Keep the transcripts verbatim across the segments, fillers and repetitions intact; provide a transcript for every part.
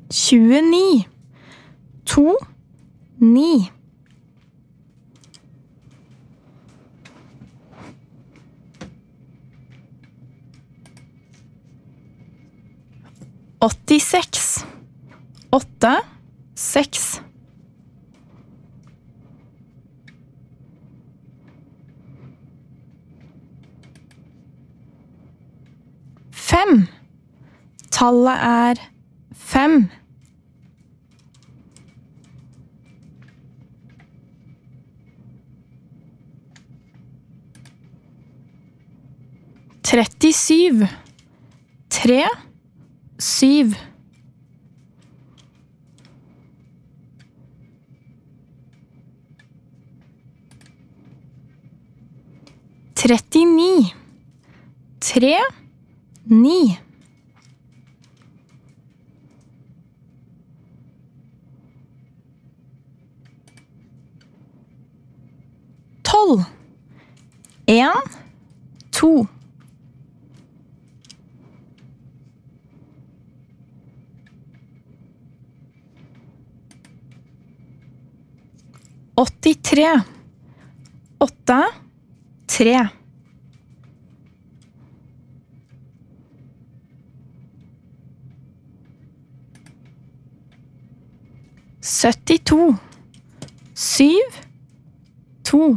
tjueni. To, ni. åttiseks. Åtte, seks. Fem. Tallet er fem. Trettisyv. Tre, syv. Trettini. Tre, ni. Tolv. En, to. åttitre. Åtte, tre. syttito. Syv, to.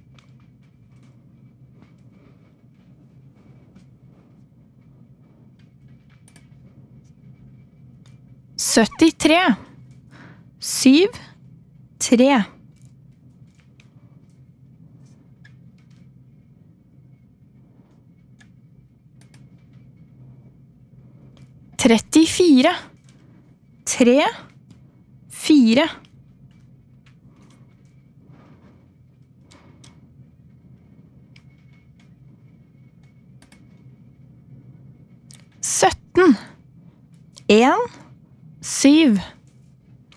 syttitre. Syv, tre. Trettifire. Tre, fire. Sytten. En, syv.